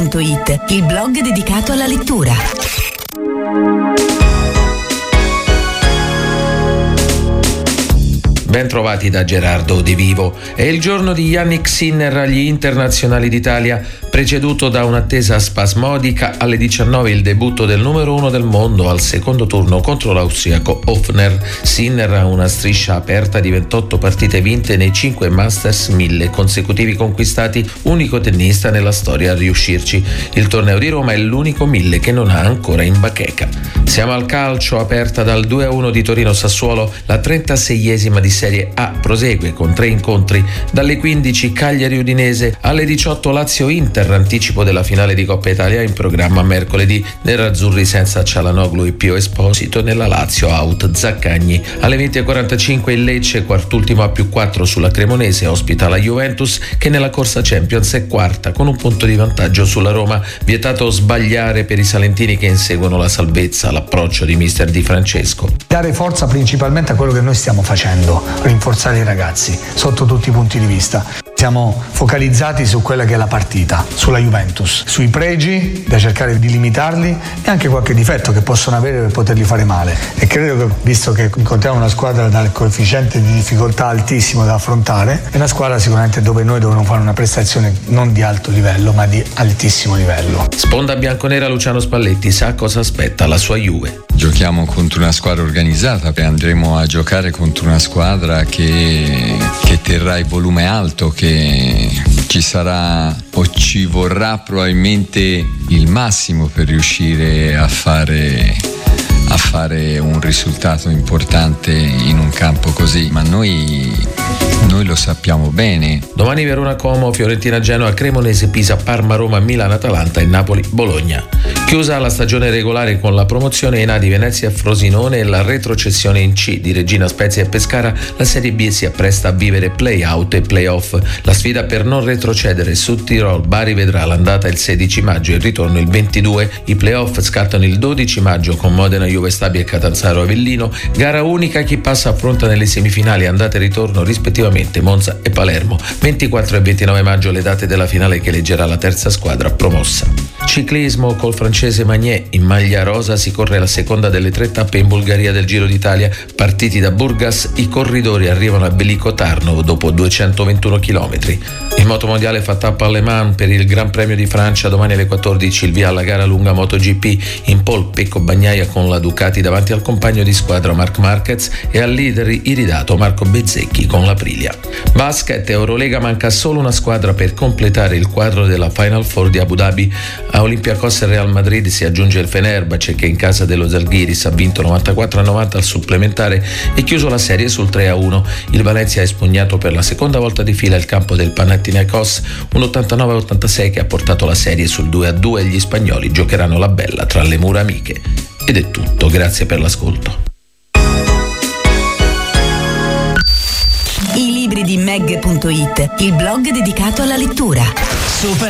Meg.it, il blog dedicato alla lettura. Ben trovati da Gerardo Di Vivo. È il giorno di Jannik Sinner agli internazionali d'Italia, preceduto da un'attesa spasmodica. Alle 19 il debutto del numero 1 del mondo al secondo turno contro l'austriaco Hofner. Sinner ha una striscia aperta di 28 partite vinte nei 5 Masters 1000 consecutivi conquistati, unico tennista nella storia a riuscirci. Il torneo di Roma è l'unico 1000 che non ha ancora in bacheca. Siamo al calcio, aperta dal 2-1 di Torino-Sassuolo, la 36esima di Serie A prosegue con 3 incontri. Dalle 15 Cagliari-Udinese, alle 18 Lazio-Inter, anticipo della finale di Coppa Italia in programma mercoledì. Nerazzurri senza Cialanoglu e Pio Esposito, nella Lazio out Zaccagni. Alle 20:45 il Lecce, quartultimo a +4 sulla Cremonese, ospita la Juventus che nella corsa Champions è quarta con un punto di vantaggio sulla Roma. Vietato sbagliare per i salentini che inseguono la salvezza, l'approccio di mister Di Francesco. Dare forza principalmente a quello che noi stiamo facendo, rinforzare i ragazzi sotto tutti i punti di vista. Siamo focalizzati su quella che è la partita, sulla Juventus, sui pregi da cercare di limitarli e anche qualche difetto che possono avere per poterli fare male. E credo che, visto che incontriamo una squadra dal coefficiente di difficoltà altissimo da affrontare, è una squadra sicuramente dove noi dovremo fare una prestazione non di alto livello ma di altissimo livello. Sponda bianconera Luciano Spalletti sa cosa aspetta la sua Juve. Giochiamo contro una squadra organizzata e andremo a giocare contro una squadra che terrà il volume alto, che ci sarà o ci vorrà probabilmente il massimo per riuscire a fare un risultato importante in un campo così, ma noi lo sappiamo bene. Domani Verona Como, Fiorentina Genoa, Cremonese Pisa, Parma Roma, Milan Atalanta e Napoli Bologna. Chiusa la stagione regolare con la promozione in A di Venezia e Frosinone e la retrocessione in C di Regina Spezia e Pescara, la Serie B si appresta a vivere play-out e play-off. La sfida per non retrocedere su Tirol Bari vedrà l'andata il 16 maggio e il ritorno il 22. I play-off scattano il 12 maggio con Modena, Juve Stabia e Catanzaro Avellino. Gara unica, chi passa affronta nelle semifinali andata e ritorno rispettivamente Monza e Palermo. 24 e 29 maggio le date della finale che eleggerà la terza squadra promossa. Ciclismo, col francese Magnier in maglia rosa si corre la seconda delle 3 tappe in Bulgaria del Giro d'Italia. Partiti da Burgas, i corridori arrivano a Veliko Tarnovo dopo 221 km. Il motomondiale fa tappa a Le Mans per il Gran Premio di Francia. Domani alle 14 il via alla gara lunga MotoGP. In pole Pecco Bagnaia con la Ducati davanti al compagno di squadra Marc Marquez e al leader iridato Marco Bezzecchi con l'Aprilia. Basket, Eurolega, manca solo una squadra per completare il quadro della Final Four di Abu Dhabi. A Olympiacos e Real Madrid si aggiunge il Fenerbahce che in casa dello Zalgiris ha vinto 94-90 al supplementare e chiuso la serie sul 3-1. Il Valencia ha espugnato per la seconda volta di fila il campo del Panathinaikos, un 89-86 che ha portato la serie sul 2-2 e gli spagnoli giocheranno la bella tra le mura amiche. Ed è tutto, grazie per l'ascolto. I libri di Meg.it, il blog dedicato alla lettura. Super